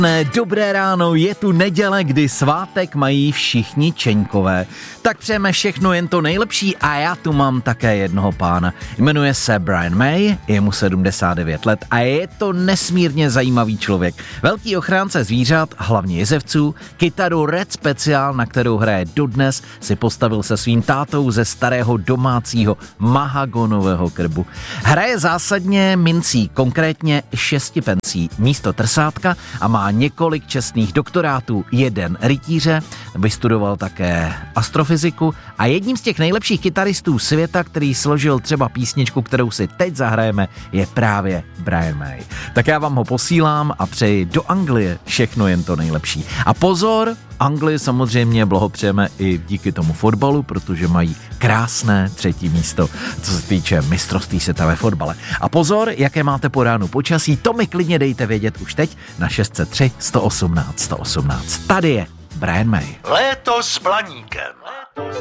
Dobré ráno, je tu neděle, kdy svátek mají všichni čeňkové. Tak přejeme všechno jen to nejlepší a já tu mám také jednoho pána. Jmenuje se Brian May, je mu 79 let a je to nesmírně zajímavý člověk. Velký ochránce zvířat, hlavně jezevců, kytaru Red Special, na kterou hraje dodnes, si postavil se svým tátou ze starého domácího mahagonového krbu. Hraje zásadně mincí, konkrétně 6 pencí místo trsátka a má několik čestných doktorátů, jeden rytíře, vystudoval také astrofyziku a jedním z těch nejlepších kytaristů světa, který složil třeba písničku, kterou si teď zahrajeme, je právě Brian May. Tak já vám ho posílám a přeji do Anglie všechno jen to nejlepší. A pozor, Anglii samozřejmě blahopřejeme i díky tomu fotbalu, protože mají krásné 3. místo, co se týče mistrovství světa ve fotbale. A pozor, jaké máte po ránu počasí, to mi klidně dejte vědět už teď na 603 118 118. Tady je Brian May. Léto s Blaníkem.